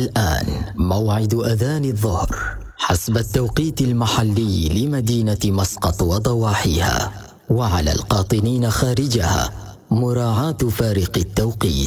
الآن موعد أذان الظهر حسب التوقيت المحلي لمدينة مسقط وضواحيها، وعلى القاطنين خارجها مراعاة فارق التوقيت.